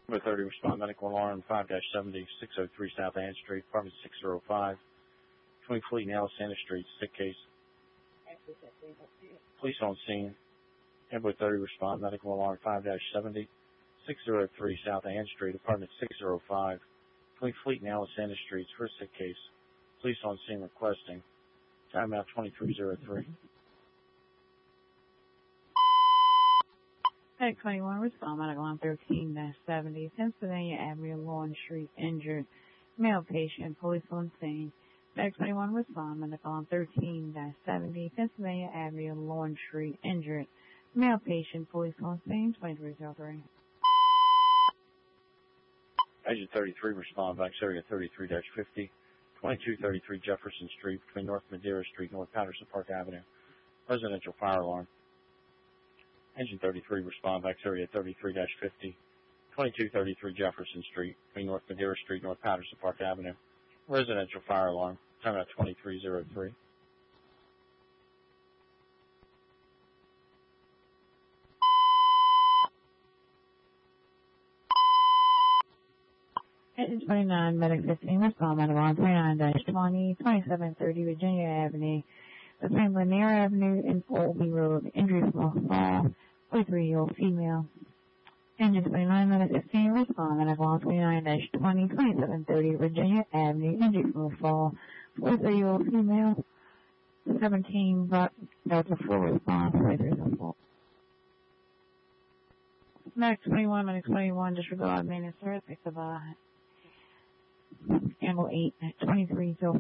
Number 30, respond medical alarm 5-70, 603 South Ann Street, apartment 605, between Fleet and Alexander Street, sick case. Police on scene. Number 30, respond medical alarm 5-70, 603 South Ann Street, apartment 605, between Fleet and Alexander Streets, for a sick case. Police on scene requesting. Timeout 2303. Medic 21, respond medical alarm 13-70, Pennsylvania Avenue, Lawn Street, injured. Male patient, police on scene. Medic 21, respond medical alarm 13-70, Pennsylvania Avenue, Lawn Street, injured. Male patient, police on scene, 2303. Agent 33, respond Vax area 33-50, 2233 Jefferson Street, between North Madeira Street, North Patterson Park Avenue. Residential fire alarm. Engine 33, respond Vax area 33-50, 2233 Jefferson Street, between North Madeira Street, North Patterson Park Avenue. Residential fire alarm. Timeout 2303. Engine 29, Medic 15, respond medical alarm 29-20, 2730 Virginia Avenue, between Lanier Avenue and Colby Road. Injury from a fall. 43-year-old female. Engine 29, Medic 15, respond medical alarm 29-20, 2730 Virginia Avenue. Injury from a fall. 43-year-old female. 17 Delta 4 response. 4304. Medic 21, disregard maintenance service. Angle 8 at 23